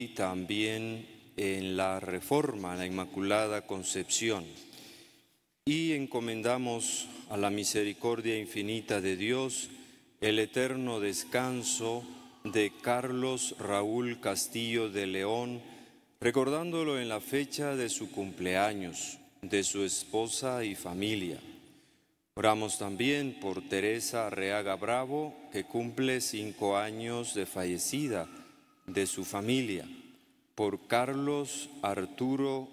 y también en la Reforma, la Inmaculada Concepción. Y encomendamos a la misericordia infinita de Dios el eterno descanso de Carlos Raúl Castillo de León, recordándolo en la fecha de su cumpleaños, de su esposa y familia. Oramos también por Teresa Arreaga Bravo, que cumple 5 años de fallecida, de su familia. Por Carlos Arturo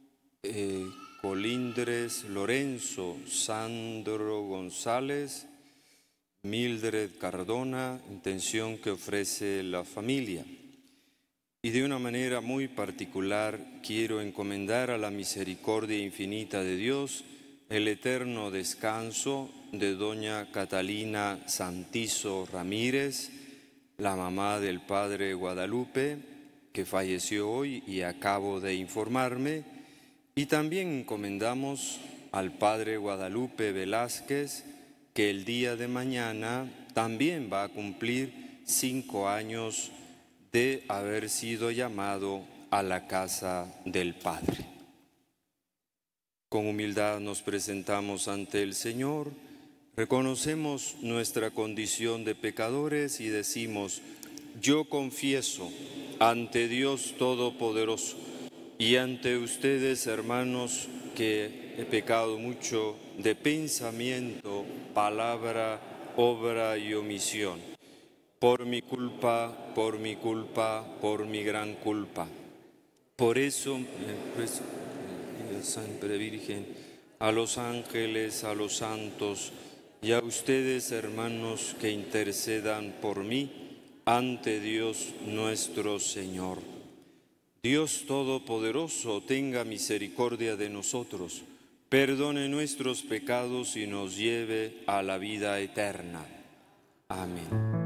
Colindres Lorenzo, Sandro González, Mildred Cardona, intención que ofrece la familia. Y de una manera muy particular quiero encomendar a la misericordia infinita de Dios el eterno descanso de doña Catalina Santizo Ramírez, la mamá del Padre Guadalupe, que falleció hoy y acabo de informarme. Y también encomendamos al Padre Guadalupe Velázquez, que el día de mañana también va a cumplir 5 años de haber sido llamado a la casa del Padre. Con humildad nos presentamos ante el Señor, reconocemos nuestra condición de pecadores y decimos: yo confieso ante Dios Todopoderoso y ante ustedes, hermanos, que he pecado mucho de pensamiento, palabra, obra y omisión. Por mi culpa, por mi culpa, por mi gran culpa. Por eso, Siempre Virgen, a los ángeles, a los santos y a ustedes, hermanos, que intercedan por mí ante Dios nuestro Señor. Dios Todopoderoso, tenga misericordia de nosotros, perdone nuestros pecados y nos lleve a la vida eterna. Amén.